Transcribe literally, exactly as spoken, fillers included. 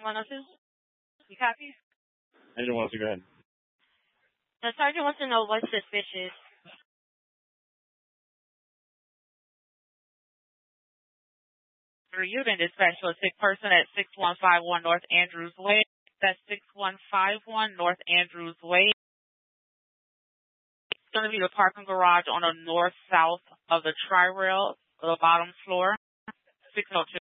one oh two. You copy? Agent wants to go ahead. The sergeant wants to know what's suspicious. For you to dispatch to a sick person at six one five one North Andrews Way. That's six one five one North Andrews Way. It's going to be the parking garage on the north-south of the Tri-Rail, the bottom floor. six oh two.